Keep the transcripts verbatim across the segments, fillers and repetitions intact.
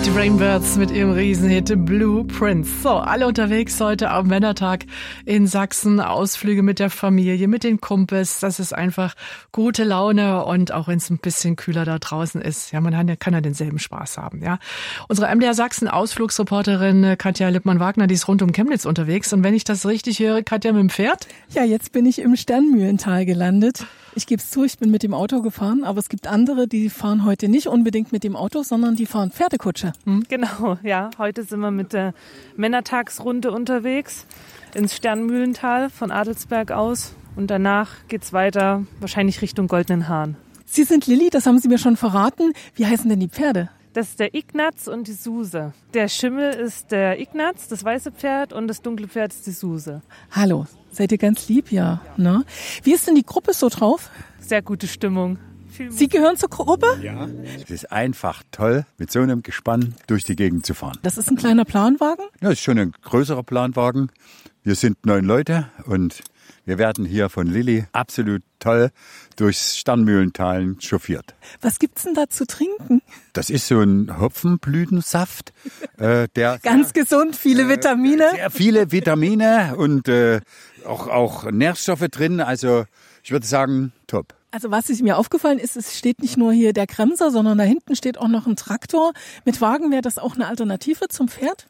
Die Rainbirds mit ihrem Riesenhit Blue Prince. So, alle unterwegs heute am Männertag in Sachsen. Ausflüge mit der Familie, mit den Kumpels. Das ist einfach gute Laune und auch wenn es ein bisschen kühler da draußen ist. Ja, man kann ja denselben Spaß haben, ja. Unsere M D R Sachsen Ausflugsreporterin Katja Lippmann-Wagner, die ist rund um Chemnitz unterwegs. Und wenn ich das richtig höre, Katja, mit dem Pferd? Ja, jetzt bin ich im Sternmühlental gelandet. Ich gebe es zu, ich bin mit dem Auto gefahren, aber es gibt andere, die fahren heute nicht unbedingt mit dem Auto, sondern die fahren Pferdekutsche. Genau, ja. Heute sind wir mit der Männertagsrunde unterwegs ins Sternmühlental von Adelsberg aus. Und danach geht's weiter, wahrscheinlich Richtung Goldenen Hahn. Sie sind Lilly, das haben Sie mir schon verraten. Wie heißen denn die Pferde? Das ist der Ignaz und die Suse. Der Schimmel ist der Ignaz, das weiße Pferd, und das dunkle Pferd ist die Suse. Hallo, seid ihr ganz lieb, ja? Ne? Wie ist denn die Gruppe so drauf? Sehr gute Stimmung. Sie gehören zur Gruppe? Ja. Es ist einfach toll, mit so einem Gespann durch die Gegend zu fahren. Das ist ein kleiner Planwagen? Ja, das ist schon ein größerer Planwagen. Wir sind neun Leute und wir werden hier von Lilly absolut toll durchs Sternmühlental chauffiert. Was gibt's denn da zu trinken? Das ist so ein Hopfenblütensaft, äh, der ganz sehr, gesund, viele äh, Vitamine. Sehr viele Vitamine und äh, auch, auch Nährstoffe drin. Also ich würde sagen, top. Also was ist mir aufgefallen ist, es steht nicht nur hier der Kremser, sondern da hinten steht auch noch ein Traktor. Mit Wagen wäre das auch eine Alternative zum Pferd?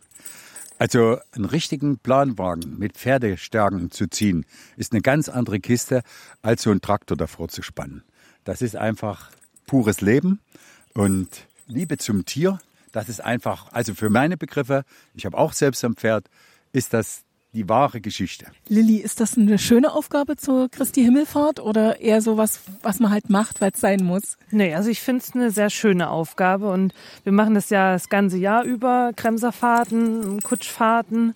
Also einen richtigen Planwagen mit Pferdestärken zu ziehen, ist eine ganz andere Kiste, als so einen Traktor davor zu spannen. Das ist einfach pures Leben und Liebe zum Tier. Das ist einfach, also für meine Begriffe, ich habe auch selbst ein Pferd, ist das die wahre Geschichte. Lilly, ist das eine schöne Aufgabe zur Christi Himmelfahrt oder eher sowas, was man halt macht, weil es sein muss? Nee, also ich finde es eine sehr schöne Aufgabe und wir machen das ja das ganze Jahr über, Kremserfahrten, Kutschfahrten,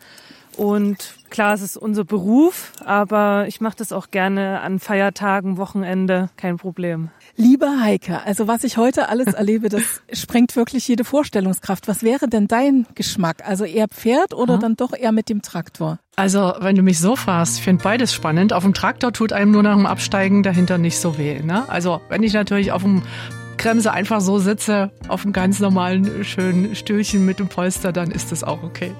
und klar, es ist unser Beruf, aber ich mache das auch gerne an Feiertagen, Wochenende, kein Problem. Liebe Heike, also was ich heute alles erlebe, das sprengt wirklich jede Vorstellungskraft. Was wäre denn dein Geschmack? Also eher Pferd oder hm. dann doch eher mit dem Traktor? Also wenn du mich so fragst, ich finde beides spannend. Auf dem Traktor tut einem nur nach dem Absteigen dahinter nicht so weh, ne? Also wenn ich natürlich auf dem Kremse einfach so sitze, auf einem ganz normalen, schönen Stühlchen mit dem Polster, dann ist das auch okay.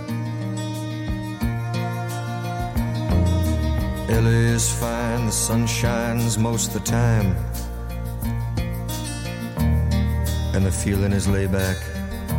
Ellie is fine, the sun shines most of the time, and the feeling is laid back